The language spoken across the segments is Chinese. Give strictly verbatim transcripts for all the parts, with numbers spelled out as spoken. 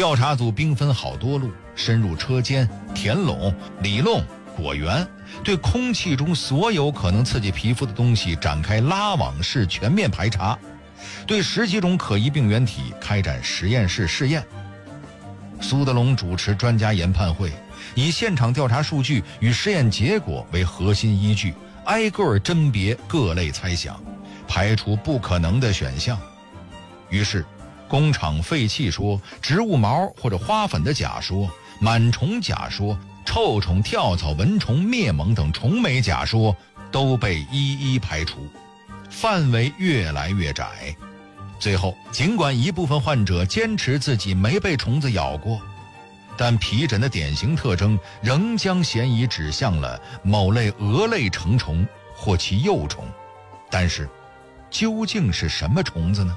调查组兵分好多路，深入车间、田垄、里弄、果园，对空气中所有可能刺激皮肤的东西展开拉网式全面排查，对十几种可疑病原体开展实验室试验。苏德龙主持专家研判会，以现场调查数据与实验结果为核心依据，挨个甄别各类猜想，排除不可能的选项。于是工厂废气说、植物毛或者花粉的假说、螨虫假说、臭虫、跳蚤、蚊虫、灭蚊等虫媒假说都被一一排除，范围越来越窄。最后，尽管一部分患者坚持自己没被虫子咬过，但皮疹的典型特征仍将嫌疑指向了某类蛾类成虫或其幼虫。但是，究竟是什么虫子呢？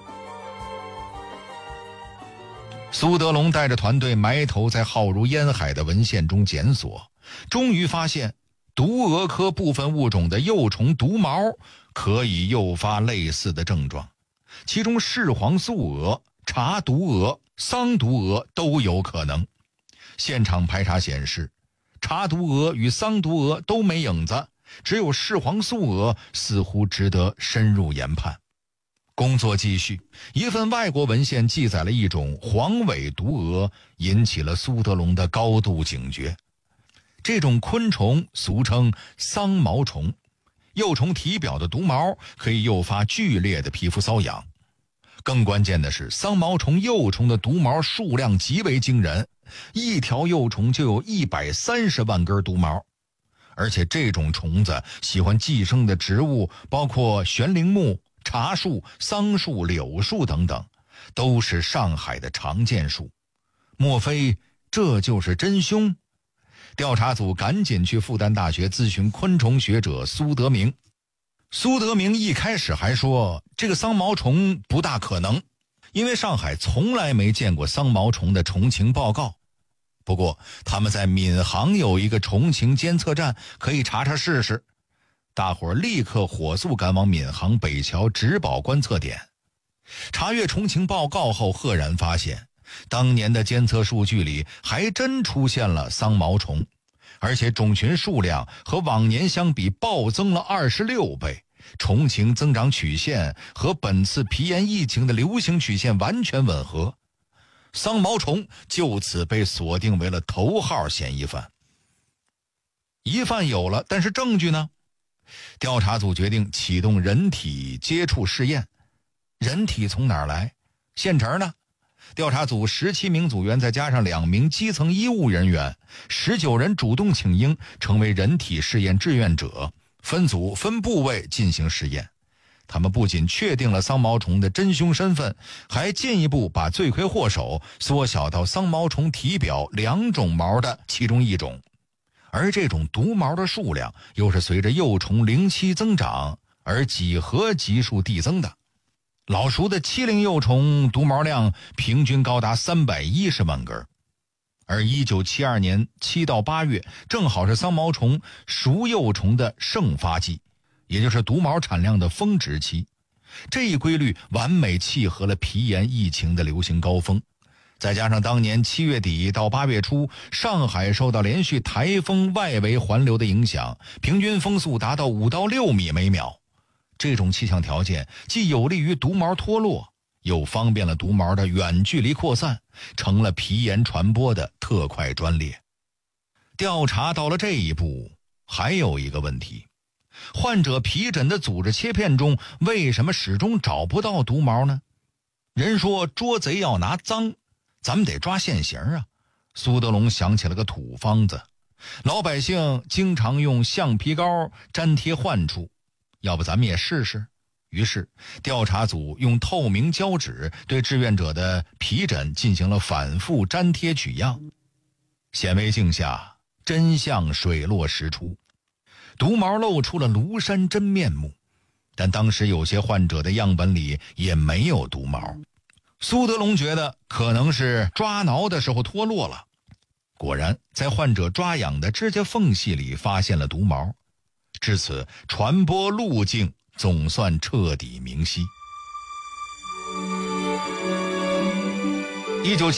苏德龙带着团队埋头在浩如烟海的文献中检索，终于发现毒蛾科部分物种的幼虫毒毛可以诱发类似的症状，其中视黄素蛾、茶毒蛾、桑毒蛾都有可能。现场排查显示，茶毒蛾与桑毒蛾都没影子，只有视黄素蛾似乎值得深入研判。工作继续，一份外国文献记载了一种黄尾毒蛾，引起了苏德龙的高度警觉。这种昆虫俗称桑毛虫，幼虫体表的毒毛可以诱发剧烈的皮肤瘙痒。更关键的是，桑毛虫幼虫的毒毛数量极为惊人，一条幼虫就有一百三十万根毒毛。而且这种虫子喜欢寄生的植物包括悬铃木、茶树、桑树、柳树等等，都是上海的常见树。莫非这就是真凶？调查组赶紧去复旦大学咨询昆虫学者苏德明。苏德明一开始还说这个桑毛虫不大可能，因为上海从来没见过桑毛虫的虫情报告。不过他们在闵行有一个虫情监测站，可以查查试试。大伙儿立刻火速赶往闵行北桥植保观测点，查阅虫情报告后，赫然发现当年的监测数据里还真出现了桑毛虫，而且种群数量和往年相比暴增了二十六倍，虫情增长曲线和本次皮炎疫情的流行曲线完全吻合。桑毛虫就此被锁定为了头号嫌疑犯。疑犯有了，但是证据呢？调查组决定启动人体接触试验。人体从哪儿来？现成的。调查组十七名组员再加上两名基层医务人员，十九人主动请缨成为人体试验志愿者，分组分部位进行试验。他们不仅确定了桑毛虫的真凶身份，还进一步把罪魁祸首缩小到桑毛虫体表两种毛的其中一种。而这种毒毛的数量又是随着幼虫龄期增长而几何级数递增的。老熟的七龄幼虫毒毛量平均高达三百一十万根，而一九七二年七到八月正好是桑毛虫熟幼虫的盛发季，也就是毒毛产量的峰值期。这一规律完美契合了皮炎疫情的流行高峰。再加上当年七月底到八月初，上海受到连续台风外围环流的影响，平均风速达到五到六米每秒。这种气象条件既有利于毒毛脱落，又方便了毒毛的远距离扩散，成了皮炎传播的特快专列。调查到了这一步，还有一个问题：患者皮疹的组织切片中为什么始终找不到毒毛呢？人说捉贼要拿赃，咱们得抓现行啊。苏德龙想起了个土方子，老百姓经常用橡皮膏粘贴患处，要不咱们也试试。于是调查组用透明胶纸对志愿者的皮疹进行了反复粘贴取样。显微镜下真相水落石出，毒毛露出了庐山真面目，但当时有些患者的样本里也没有毒毛。苏德龙觉得可能是抓挠的时候脱落了，果然在患者抓痒的指甲缝隙里发现了毒毛，至此传播路径总算彻底明晰。一九